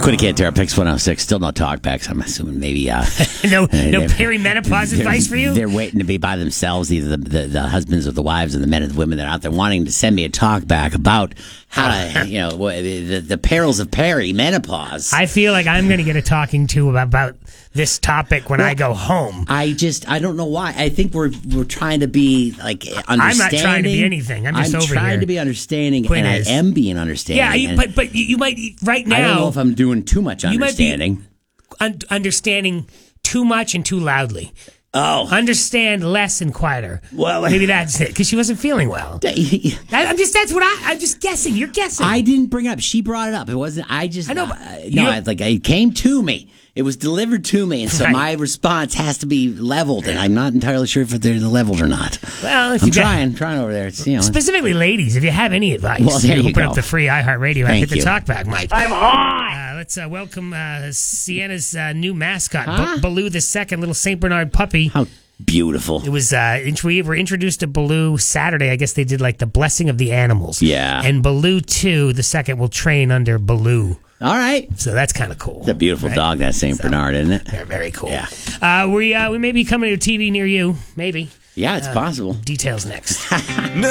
Quinn Cantera, Pix 106. Still no talkbacks. I'm assuming maybe. no perimenopause advice for you? They're waiting to be by themselves, either the husbands or the wives and the men and the women that are out there wanting to send me a talkback about how to, the perils of perimenopause. I feel like I'm going to get a talking to about this topic when I go home. I don't know why. I think we're trying to be like understanding. I'm not trying to be anything. I'm just over here. I'm trying to be understanding, Quinn and is. I am being understanding. Yeah, but you might right now. I don't know if I'm doing too much understanding. You might be understanding too much and too loudly. Oh, understand less and quieter. Well, maybe that's it because she wasn't feeling well. I'm just guessing. You're guessing. I didn't bring it up. She brought it up. It wasn't. I know. It came to me. It was delivered to me, and so my response has to be leveled, and I'm not entirely sure if they're leveled or not. Well, if I'm trying over there. It's, specifically, ladies, if you have any advice, open up the free iHeartRadio app, hit the talkback mic. I'm hot. Let's welcome Sienna's new mascot, Baloo the second, little Saint Bernard puppy. How beautiful! It was. We were introduced to Baloo Saturday. I guess they did like the blessing of the animals. Yeah, and Baloo 2, the second, will train under Baloo. All right. So that's kind of cool. It's a beautiful dog, that St. Bernard, isn't it? They're very cool. Yeah. We may be coming to a TV near you. Maybe. Yeah, it's possible. Details next.